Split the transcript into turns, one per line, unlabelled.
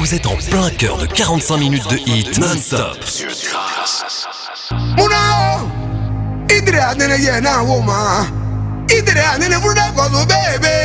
Vous êtes en plein cœur de 45 minutes de hit non-stop.
Munao, idre adene yena woma, idre adene fuda kozo baby.